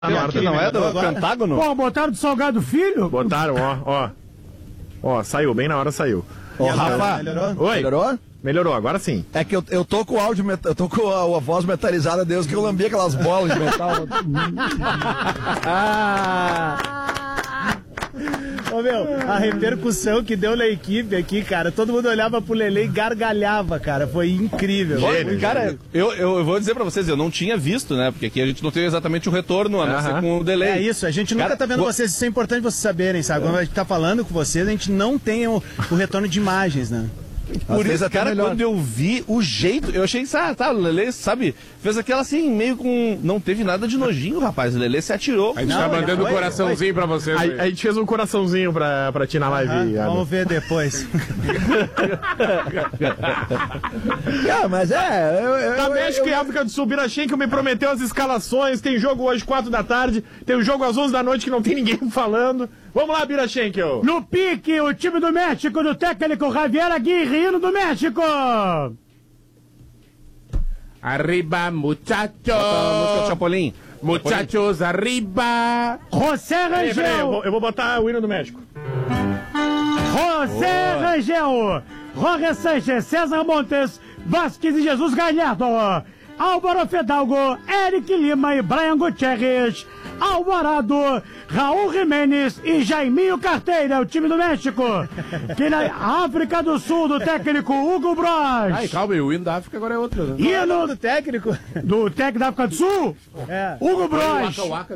Aqui não é do Pentágono? Pô, botaram do Salgado Filho? Botaram, ó. Ó, saiu, bem na hora saiu. Ô, Rafa, melhorou? Oi? Melhorou? Melhorou, agora sim. É que eu tô com o áudio, eu tô com a voz metalizada, Deus, que eu lambi aquelas bolas de metal. Ô, meu, a repercussão que deu na equipe aqui, cara, todo mundo olhava pro Lelê e gargalhava, cara, foi incrível. Cara, eu vou dizer pra vocês, eu não tinha visto, né, porque aqui a gente não tem exatamente o retorno, a não ser com o delay. É isso, a gente nunca tá vendo vocês, isso é importante vocês saberem, sabe? Quando a gente tá falando com vocês, a gente não tem o retorno de imagens, né? Por isso, cara, quando eu vi o jeito, eu achei, o Lelê, sabe, fez aquela assim, meio com... Não teve nada de nojinho, rapaz. O Lelê se atirou. A gente tá mandando um coraçãozinho pra vocês. A gente fez um coraçãozinho pra ti na live. Vamos ver depois. Mas Na México e África do Sul, Birachenko me prometeu as escalações. Tem jogo hoje, 4 da tarde. Tem um jogo às 11 da noite que não tem ninguém falando. Vamos lá, Birachenko. No pique, o time do México, do técnico Javier Aguirre, hino do México. Arriba, muchachos. Música do Chapolin. Muchachos, arriba. José Rangel. Eu vou botar o hino do México. José Rangel. Jorge Sanchez, César Montes, Vasquez e Jesus Galhardo. Álvaro Fidalgo, Eric Lima e Brian Gutierrez. Alvarado, Raul Jiménez e Jaiminho Carteira, o time do México. Que na África do Sul, do técnico Hugo Bros. Ai, calma, o hino da África agora é outro, né? Hino do técnico? Do técnico da África do Sul? É. Hugo Bros.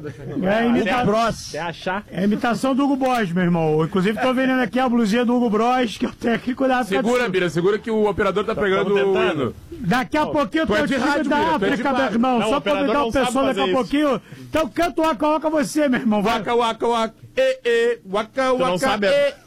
É imitação do Hugo Bros, meu irmão. Inclusive, tô vendendo aqui a blusinha do Hugo Bros, que é o técnico da África do Sul. Bira, segura que o operador tá pegando o hino. Daqui a pouquinho tem o time da África, meu irmão. Só pra pegar o pessoal daqui a pouquinho. Então canta o Waka Waka você, meu irmão. Waka Waka Waka, Waka Waka,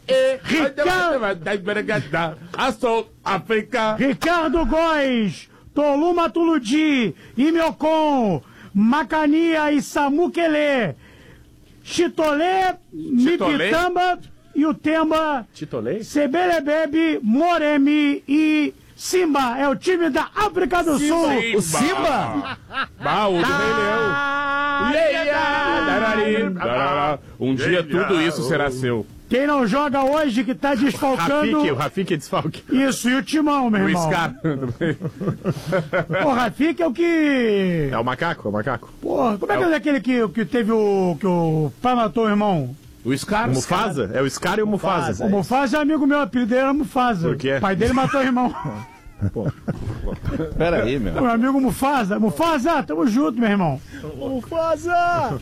África. Ricardo Góes, Tolu Matuludi, Imiocon, Macania e Samukele, Chitolé, Mipitamba e o Temba, Sebelebebe, Moremi e Simba. É o time da África do Sul. O Simba? O do Rei Leão. Um dia tudo isso será seu. Quem não joga hoje, que tá desfalcando... O Rafik é desfalque. Isso, e o Timão, meu irmão. O Scar. O Rafik é o que... É o macaco, Porra, como é que é aquele que teve que o pai matou o irmão? O Scar? O Mufasa? É o Scar e o Mufasa. O Mufasa é amigo meu, o apelido dele era Mufasa. Por quê? O pai dele matou o irmão. Pera aí, meu. O meu amigo Mufasa. Mufasa, tamo junto, meu irmão. Mufasa!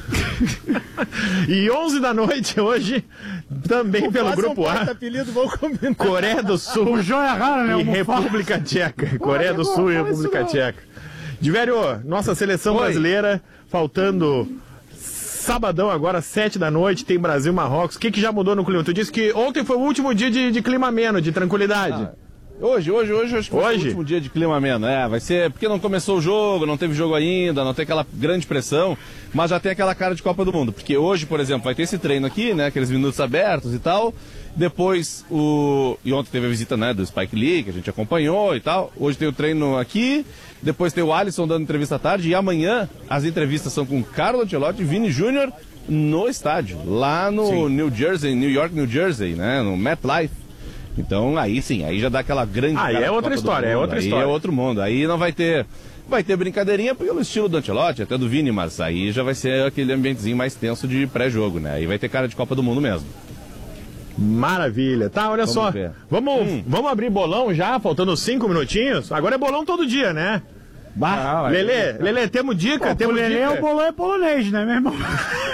E 11 da noite hoje, também pelo Grupo A, apelido, vamos combinar. Coreia do Sul O joia rara, né? e República Tcheca. Coreia do Sul e República Tcheca. Diverio, nossa seleção brasileira, faltando... Sabadão agora, 7 da noite, tem Brasil e Marrocos. O que já mudou no clima? Tu disse que ontem foi o último dia de clima ameno, de tranquilidade. Hoje acho que foi o último dia de clima ameno. Vai ser porque não começou o jogo, não teve jogo ainda, não tem aquela grande pressão, mas já tem aquela cara de Copa do Mundo. Porque hoje, por exemplo, vai ter esse treino aqui, né? Aqueles minutos abertos e tal. Depois E ontem teve a visita, né, do Spike Lee, que a gente acompanhou e tal. Hoje tem o treino aqui. Depois tem o Alisson dando entrevista à tarde. E amanhã as entrevistas são com Carlo Ancelotti e Vini Júnior no estádio. Lá no New York, New Jersey, né? No MetLife. Então aí sim, aí já dá aquela grande... Aí é outra história, é outra história. Aí é outro mundo. Aí não vai ter... Vai ter brincadeirinha pelo estilo do Ancelotti, até do Vini, mas aí já vai ser aquele ambientezinho mais tenso de pré-jogo, né? Aí vai ter cara de Copa do Mundo mesmo. Maravilha. Tá, olha só. Vamos abrir bolão já, faltando 5 minutinhos. Agora é bolão todo dia, né? Lelê, temos dica? O Lelê, o bolão é polonês, né, meu irmão?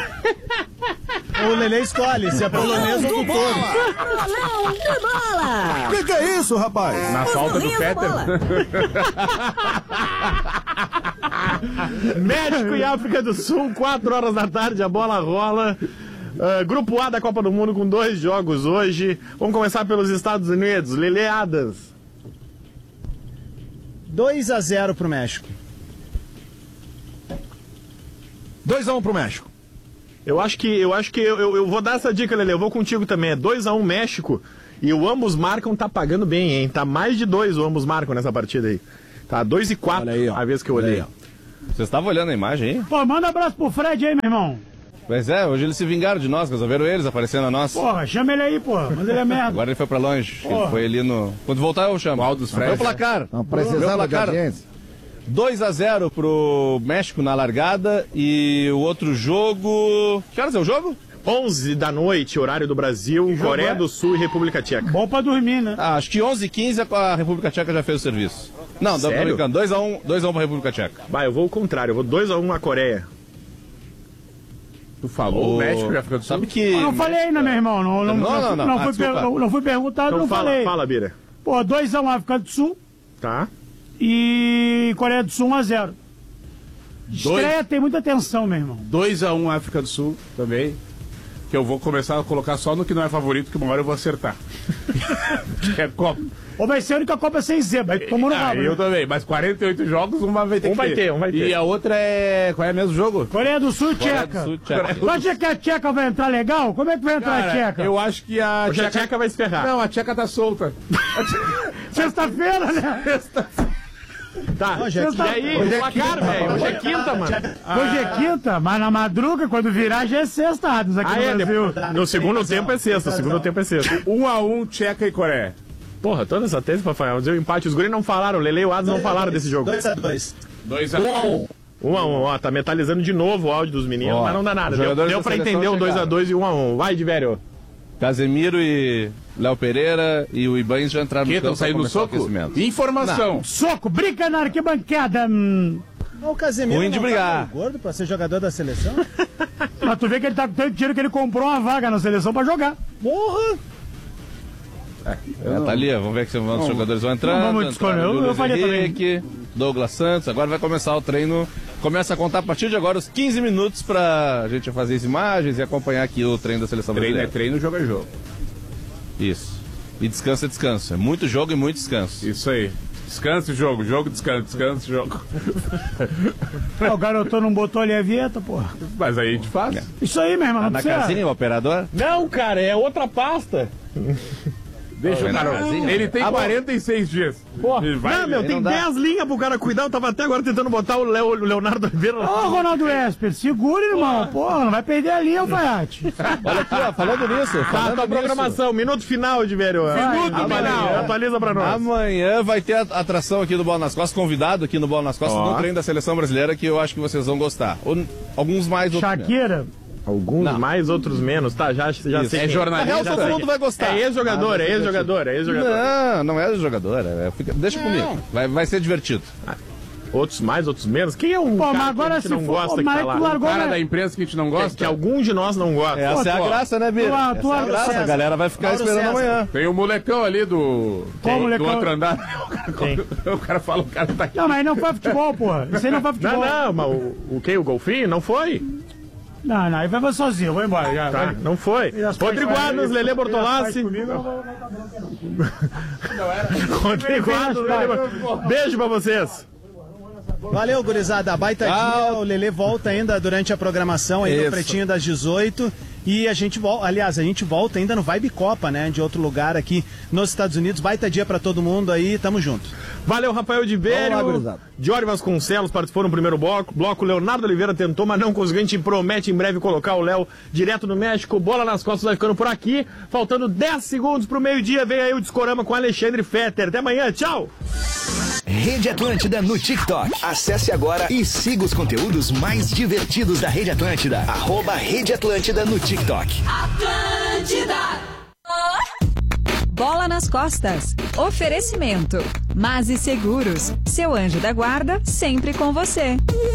O Lelê escolhe se é polonês ou do touro. Bolão do bola! Que é isso, rapaz? Na falta do Peter. México e África do Sul, 4 horas da tarde, a bola rola. Grupo A da Copa do Mundo com 2 jogos hoje. Vamos começar pelos Estados Unidos. Lelê Adams. 2-0 pro México. 2-1 pro México. Eu acho que eu vou dar essa dica, Lelê. Eu vou contigo também. É 2-1 México. E o ambos marcam tá pagando bem, hein? Tá mais de 2 o ambos marcam nessa partida aí. Tá 2-4 a vez que eu olhei. Vocês estavam olhando a imagem aí? Pô, manda um abraço pro Fred aí, meu irmão. Pois é, hoje eles se vingaram de nós, resolveram eles aparecendo a nós. Porra, chama ele aí, porra. Mas ele é merda. Agora ele foi pra longe. Ele foi ali no... Quando voltar eu chamo. Qual dos Fred? Meu placar. Não precisava de audiência. 2-0 pro México na largada e o outro jogo... Que horas é o jogo? 11 da noite, horário do Brasil, Coreia do Sul e República Tcheca. Bom pra dormir, né? Ah, acho que 11h15 a República Tcheca já fez o serviço. Não, tô Sério? brincando. 2x1 pra República Tcheca. Vai, eu vou ao contrário, eu vou 2-1 a Coreia. Tu falou o México e África do Sul? Sabe que... Eu não falei ainda, meu irmão. Não fui perguntado, Então não falei. fala, Bira. Pô, 2x1 África do Sul Tá. e Coreia do Sul 1x0. Estreia tem muita tensão, meu irmão. 2-1 África do Sul também. Que eu vou começar a colocar só no que não é favorito, que uma hora eu vou acertar. Que é Copa. Ou vai ser a única Copa sem zebra. Aí tomou no rabo. Eu né? também, mas 48 jogos, uma vai ter Um vai ter. E a outra é... Qual é mesmo o jogo? Coreia do Sul e Coreia do Tcheca. Sul, Tcheca. Tu acha que a Tcheca vai entrar legal? Como é que vai entrar a Tcheca? Eu acho que a Hoje a Tcheca vai se ferrar. Não, a Tcheca tá solta. Sexta-feira, né? Tá, Hoje é e aí, o placar, velho? Hoje é quinta, mano. Hoje é quinta, mas na madruga, quando virar, já é sexta, Adams, aqui no Brasil. No segundo tempo é sexta, o segundo tempo é sexta. 1-1 Tcheca e Coreia. Porra, toda essa tese pra falar, deu empate, os guris não falaram, o Lele e o Adams não falaram desse jogo. 2x2. 2-1. 1-1, ó, tá metalizando de novo o áudio dos meninos, Ó, mas não dá nada. os Deu jogadores pra da entender o seleção 2-2 e 1-1. Vai, Diverio. Casemiro e Léo Pereira e o Ibanes já entraram Que no estão campo pra saindo no começar o soco? aquecimento. Informação. Soco, brinca na arquibancada. O Casemiro Ruim de não brigar. tá gordo pra ser jogador da seleção? Mas tu vê que ele tá com tanto dinheiro que ele comprou uma vaga na seleção pra jogar. Porra! Tá ali, vamos ver que os jogadores vão entrando. Não vamos escolher, entraram eu Luiz faria também. Henrique, Douglas Santos, agora vai começar o treino. Começa a contar a partir de agora os 15 minutos pra gente fazer as imagens e acompanhar aqui o treino da seleção Treino é brasileira. treino, jogo é jogo. Isso. E descanso é descanso. É muito jogo e muito descanso. Isso aí. Descanso, jogo, descanso, jogo. O garotão não botou ali a vieta, porra. Mas aí a gente faz. Isso aí, meu irmão, não Na precisa. casinha, o operador? Não, cara, é outra pasta. Deixa o cara. casinha? Ele tem 46 dias. Porra. Ele vai Não, meu, ver. tem não dá. 10 linhas pro cara cuidar. Eu tava até agora tentando botar o Leonardo Oliveira Ô, lá. Ronaldo Esper, segura, irmão. Porra, não vai perder a linha, Alfaiate. Olha aqui, ó, falando nisso. Tá, falando tua nisso, programação, minuto final, Diverio. Minuto final. Atualiza pra nós. Amanhã vai ter a atração aqui no Bola nas Costas, convidado aqui no Bola nas Costas, no treino da seleção brasileira, que eu acho que vocês vão gostar. Alguns mais, outros menos. Shakira. Alguns Não. mais, outros menos, tá? Já sei. É quem. jornalista. Já todo sei mundo quem. vai gostar. É ex-jogador, é ex-jogador. Não é jogador. Deixa comigo. Vai ser divertido. Outros mais, outros menos. Quem é um Pô, cara mas que agora a gente se não for- gosta que mas tá tu lá? largou, Cara né? da imprensa que a gente não Que gosta. algum de nós não gosta. Essa é a tu- graça, né, Bira? tu- Essa tu- é a graça. César. A galera vai ficar Mauro esperando César. amanhã. Tem o molecão ali do molecão? outro andar. O cara fala, o cara tá aqui. Não, mas aí não foi futebol, porra. Isso aí não foi futebol. Não, mas o que? O golfinho? Não foi? Não, aí vai sozinho, eu vou embora. Já, Tá, vai. não foi. Rodrigo Adams, Lelê Bortolassi. Rodrigo Adams, Lelê Bortolassi. Beijo pra vocês. Valeu, gurizada. Baita dia. O Lelê volta ainda durante a programação aí no Isso. Pretinho das 18. E a gente volta, aliás, a gente volta ainda no Vibe Copa, né? De outro lugar aqui nos Estados Unidos. Baita dia pra todo mundo aí, tamo junto. Valeu, Rafael de Vamos lá, Vério. gurizada. Diori Vasconcelos participou no primeiro bloco. Leonardo Oliveira tentou, mas não conseguiu. A gente promete em breve colocar o Léo direto no México. Bola nas costas, vai ficando por aqui. Faltando 10 segundos pro meio-dia. Vem aí o Discorama com Alexandre Fetter. Até amanhã, tchau! Rede Atlântida no TikTok. Acesse agora e siga os conteúdos mais divertidos da Rede Atlântida. @Rede Atlântida no TikTok. Bola nas costas. Oferecimento. Mase Seguros. Seu anjo da guarda sempre com você.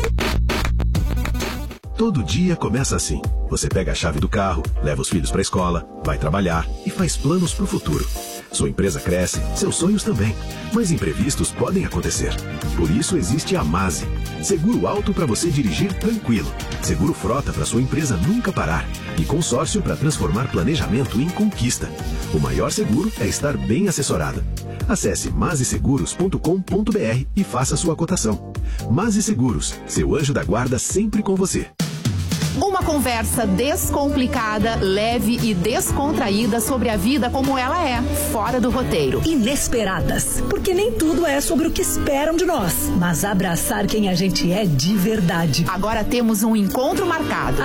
Todo dia começa assim. Você pega a chave do carro, leva os filhos para a escola, vai trabalhar e faz planos para o futuro. Sua empresa cresce, seus sonhos também. Mas imprevistos podem acontecer. Por isso existe a Mase. Seguro alto para você dirigir tranquilo. Seguro frota para sua empresa nunca parar. E consórcio para transformar planejamento em conquista. O maior seguro é estar bem assessorado. Acesse maseseguros.com.br e faça sua cotação. Mase Seguros, seu anjo da guarda sempre com você. Uma conversa descomplicada, leve e descontraída sobre a vida como ela é, fora do roteiro. Inesperadas, porque nem tudo é sobre o que esperam de nós, mas abraçar quem a gente é de verdade. Agora temos um encontro marcado.